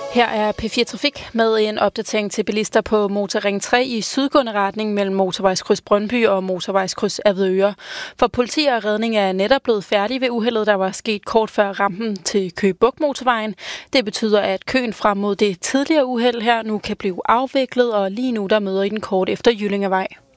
Her er P4 Trafik med en opdatering til bilister på Motorring 3 i sydgående retning mellem Motorvejskryds Brøndby og Motorvejskryds Avedøre. For politi og redning er netop blevet færdige ved uheldet, der var sket kort før rampen til Køge Bugt Motorvejen. Det betyder, at køen frem mod det tidligere uheld her nu kan blive afviklet, og lige nu der møder I den kort efter Jyllingevej.